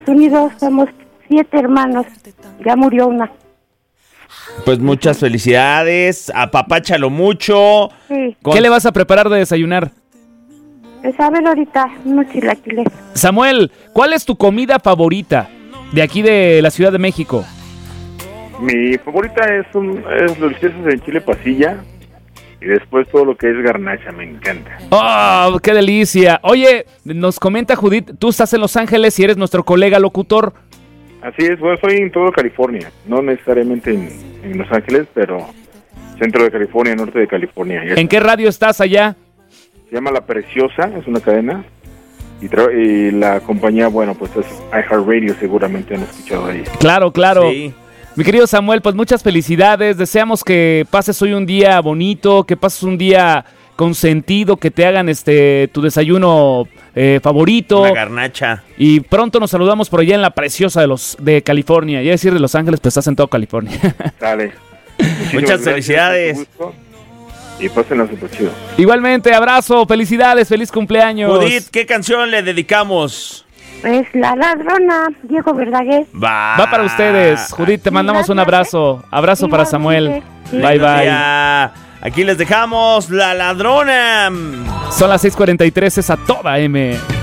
Unidos somos 7 hermanos. Ya murió una. Pues muchas felicidades, apapáchalo mucho. Sí. ¿Qué le vas a preparar de desayunar? Pues a ver ahorita, unos chilaquiles. Samuel, ¿cuál es tu comida favorita de aquí de la Ciudad de México? Mi favorita es los quesos en chile pasilla y después todo lo que es garnacha, me encanta. ¡Oh, qué delicia! Oye, nos comenta Judith, tú estás en Los Ángeles y eres nuestro colega locutor. Así es, bueno, soy en todo California, no necesariamente en Los Ángeles, pero centro de California, norte de California. ¿En qué radio estás allá? Se llama La Preciosa, es una cadena, y la compañía, bueno, pues es iHeartRadio, seguramente han escuchado ahí. Claro, claro. Sí. Mi querido Samuel, pues muchas felicidades. Deseamos que pases hoy un día bonito, que pases un día con sentido, que te hagan tu desayuno favorito. Una garnacha. Y pronto nos saludamos por allá en La Preciosa de California. Ya decir de Los Ángeles, pues estás en todo California. Dale. Muchas felicidades. Mucho gusto, y pásenla súper chido. Igualmente, abrazo, felicidades, feliz cumpleaños. Judith, ¿qué canción le dedicamos? Pues La Ladrona, Diego Verdaguer. Va para ustedes. Judith, te mandamos un abrazo. Abrazo para Samuel. Sí. Bye, bye. Ya. Aquí les dejamos La Ladrona. Son las 6:43, es a toda M.